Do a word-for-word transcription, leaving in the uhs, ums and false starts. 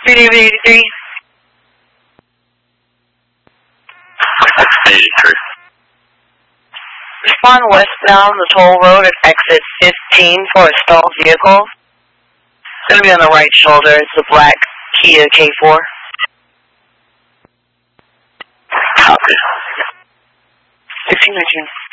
David eighty-three. eighty-three. Respond westbound the toll road at exit fifteen for a stalled vehicle. It's going to be on the right shoulder. It's a black Kia K four. Copy. sixteen nineteen.